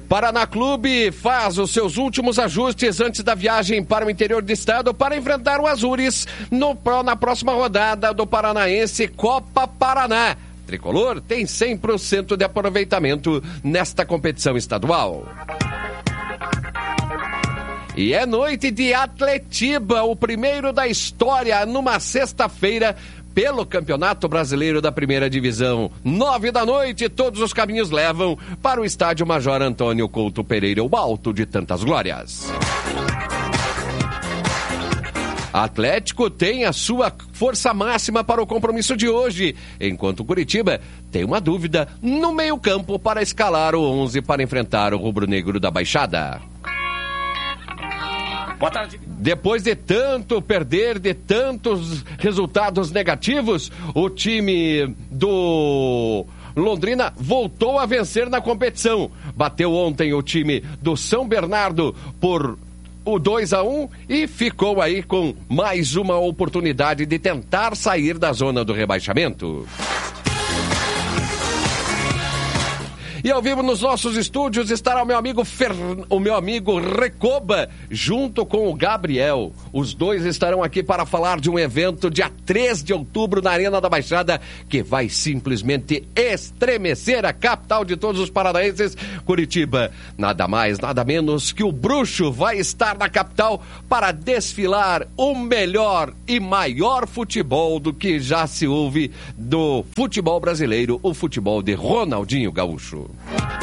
Paraná Clube faz os seus últimos ajustes antes da viagem para o interior do estado para enfrentar o Azures na próxima rodada do Paranaense Copa Paraná. Tricolor tem 100% de aproveitamento nesta competição estadual. E é noite de Atletiba, o primeiro da história, numa sexta-feira, pelo Campeonato Brasileiro da Primeira Divisão. 9h, todos os caminhos levam para o estádio Major Antônio Couto Pereira, o alto de tantas glórias. Atlético tem a sua força máxima para o compromisso de hoje, enquanto o Curitiba tem uma dúvida no meio-campo para escalar o 11 para enfrentar o rubro-negro da Baixada. Boa tarde. Depois de tanto perder, de tantos resultados negativos, o time do Londrina voltou a vencer na competição. Bateu ontem o time do São Bernardo por o 2-1 e ficou aí com mais uma oportunidade de tentar sair da zona do rebaixamento. E ao vivo nos nossos estúdios estará o meu amigo Recoba, junto com o Gabriel. Os dois estarão aqui para falar de um evento dia 3 de outubro na Arena da Baixada, que vai simplesmente estremecer a capital de todos os paranaenses, Curitiba. Nada mais, nada menos que o Bruxo vai estar na capital para desfilar o melhor e maior futebol do que já se ouve do futebol brasileiro, o futebol de Ronaldinho Gaúcho.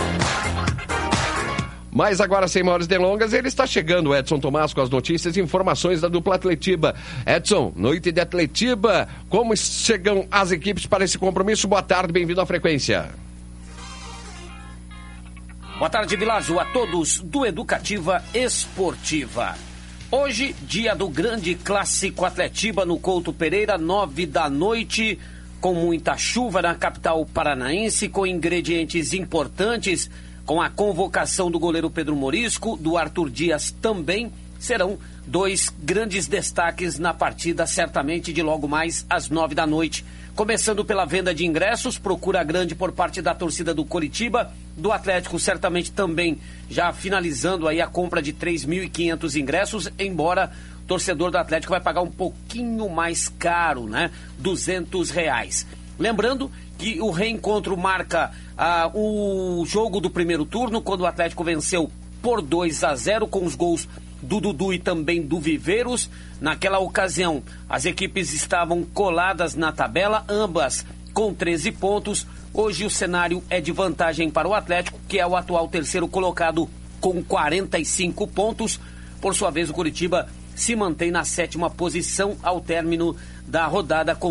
Mas agora, sem maiores delongas, ele está chegando, Edson Tomás, com as notícias e informações da dupla Atletiba. Edson, noite de Atletiba, como chegam as equipes para esse compromisso? Boa tarde, bem-vindo à frequência. Boa tarde, Bilásio, a todos do Educativa Esportiva. Hoje, dia do grande clássico Atletiba no Couto Pereira, 9h, com muita chuva na capital paranaense, com ingredientes importantes, com a convocação do goleiro Pedro Morisco, do Arthur Dias também, serão dois grandes destaques na partida, certamente de logo mais às 9h. Começando pela venda de ingressos, procura grande por parte da torcida do Coritiba, do Atlético certamente também já finalizando aí a compra de 3.500 ingressos, embora o torcedor do Atlético vai pagar um pouquinho mais caro, né? R$200. Lembrando que o reencontro marca o jogo do primeiro turno, quando o Atlético venceu por 2-0 com os gols do Dudu e também do Viveiros. Naquela ocasião, as equipes estavam coladas na tabela, ambas com 13 pontos. Hoje o cenário é de vantagem para o Atlético, que é o atual terceiro colocado com 45 pontos. Por sua vez, o Curitiba se mantém na 7ª posição ao término da rodada com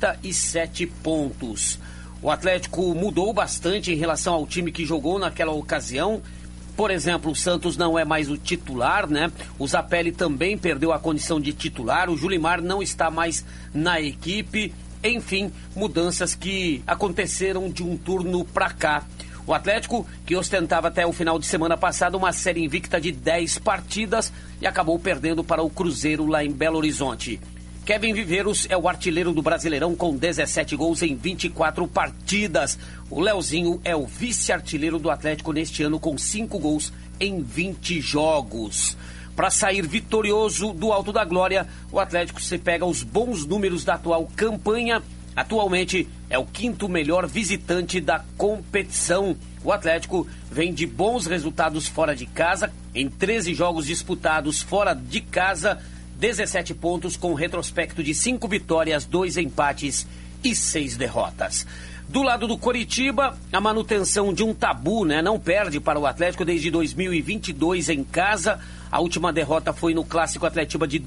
37 pontos. O Atlético mudou bastante em relação ao time que jogou naquela ocasião. Por exemplo, o Santos não é mais o titular, né? O Zapelli também perdeu a condição de titular. O Julimar não está mais na equipe. Enfim, mudanças que aconteceram de um turno para cá. O Atlético, que ostentava até o final de semana passada uma série invicta de 10 partidas e acabou perdendo para o Cruzeiro lá em Belo Horizonte. Kevin Viveiros é o artilheiro do Brasileirão com 17 gols em 24 partidas. O Leozinho é o vice-artilheiro do Atlético neste ano com 5 gols em 20 jogos. Para sair vitorioso do Alto da Glória, o Atlético se pega os bons números da atual campanha. Atualmente é o 5º melhor visitante da competição. O Atlético vem de bons resultados fora de casa. Em 13 jogos disputados fora de casa, 17 pontos com retrospecto de 5 vitórias, 2 empates e 6 derrotas. Do lado do Coritiba, a manutenção de um tabu, né? Não perde para o Atlético desde 2022 em casa. A última derrota foi no Clássico Atletiba de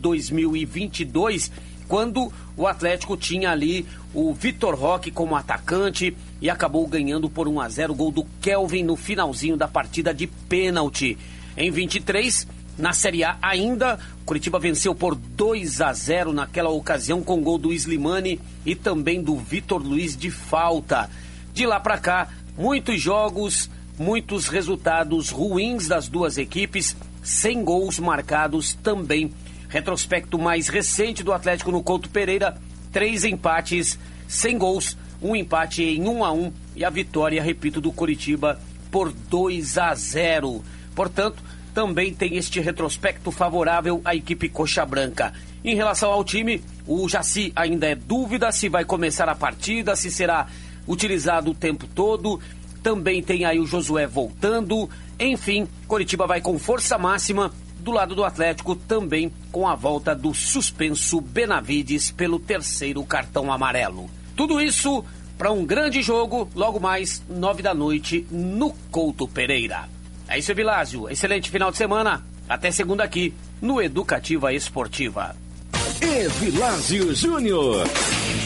2022, quando o Atlético tinha ali o Vitor Roque como atacante e acabou ganhando por 1-0, gol do Kelvin no finalzinho da partida de pênalti. Em 23, na Série A ainda, o Curitiba venceu por 2-0 naquela ocasião com gol do Slimani e também do Vitor Luiz de falta. De lá para cá, muitos jogos, muitos resultados ruins das duas equipes, sem gols marcados também. Retrospecto mais recente do Atlético no Couto Pereira, 3 empates, sem gols, um empate em 1-1 e a vitória, repito, do Coritiba por 2-0. Portanto, também tem este retrospecto favorável à equipe Coxa Branca. Em relação ao time, o Jaci ainda é dúvida se vai começar a partida, se será utilizado o tempo todo. Também tem aí o Josué voltando. Enfim, Coritiba vai com força máxima. Do lado do Atlético, também com a volta do suspenso Benavides pelo 3º cartão amarelo. Tudo isso para um grande jogo, logo mais, 9 da noite, no Couto Pereira. É isso, Vilásio. Excelente final de semana. Até segunda aqui, no Educativa Esportiva. Evilásio Júnior.